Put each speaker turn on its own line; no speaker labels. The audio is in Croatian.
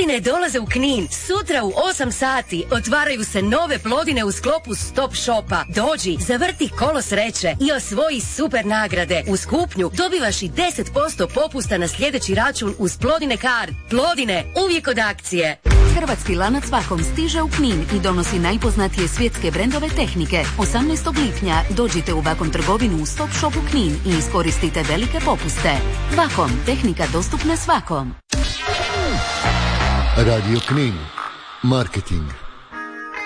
Plodine dolaze u Knin. Sutra u 8 sati otvaraju se nove Plodine u sklopu Stop Shopa. Dođi, zavrti kolo sreće i osvoji super nagrade. Uz kupnju dobivaš i 10% popusta na sljedeći račun uz Plodine Card. Plodine, uvijek od akcije.
Hrvatski lanac Vakom stiže u Knin i donosi najpoznatije svjetske brendove tehnike. 18. lipnja dođite u Vakom trgovinu u Stop Shopu Knin i iskoristite velike popuste. Vakom, tehnika dostupna svakom.
Radio Knin. Marketing.